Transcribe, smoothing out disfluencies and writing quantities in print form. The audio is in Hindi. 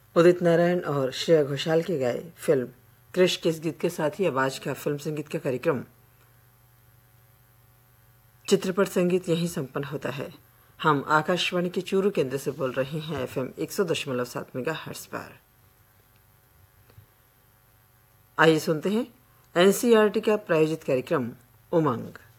उदित नारायण और श्रेया घोषाल की गाए फिल्म क्रिश के इस गीत के साथ ही अब आज का फिल्म संगीत का कार्यक्रम चित्रपट संगीत यहीं संपन्न होता है। हम आकाशवाणी के चूरू केंद्र से बोल रहे हैं FM 100.7 मेगाहर्ट्ज पर। आइए सुनते हैं NCERT का प्रायोजित कार्यक्रम उमंग।